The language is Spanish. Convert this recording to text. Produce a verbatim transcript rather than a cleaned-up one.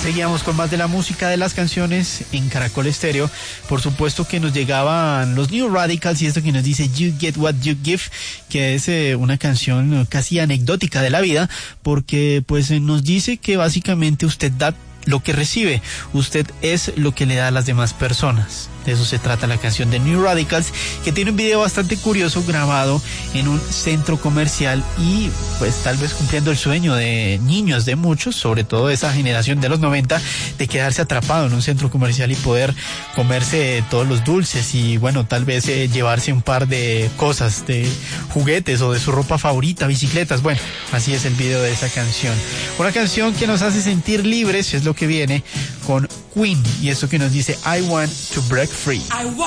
Seguíamos con más de la música de las canciones en Caracol Estéreo. Por supuesto que nos llegaban los New Radicals y esto que nos dice You Get What You Give, que es eh, una canción casi anecdótica de la vida, porque pues eh, nos dice que básicamente usted da lo que recibe, usted es lo que le da a las demás personas. De eso se trata la canción de New Radicals, que tiene un video bastante curioso grabado en un centro comercial y pues tal vez cumpliendo el sueño de niños, de muchos, sobre todo esa generación de los noventa, de quedarse atrapado en un centro comercial y poder comerse todos los dulces y bueno, tal vez eh, llevarse un par de cosas, de juguetes o de su ropa favorita, bicicletas. Bueno, así es el video de esa canción. Una canción que nos hace sentir libres, es lo que viene con Queen y eso que nos dice I Want to Break Free.